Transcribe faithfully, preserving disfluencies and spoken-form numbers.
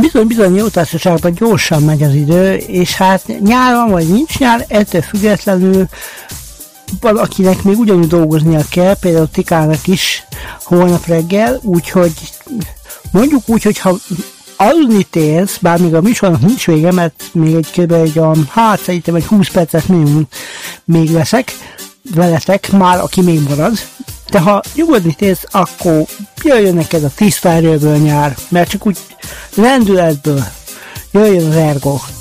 Bizony-bizony jó társaságban gyorsan megy az idő, és hát nyáron vagy nincs nyár, ettől függetlenül valakinek még ugyanúgy dolgoznia kell, például Tikának is holnap reggel, úgyhogy mondjuk úgy, hogy ha aludni térsz, bár még a műsornak nincs vége, mert még egy kb. egy a, hát szerintem egy húsz percet minimum még veszek veletek, már aki még marad, de ha nyugodni térsz, akkor jöjjön neked a tiszta erőből nyár, mert csak úgy lendületből jöjjön az ergo.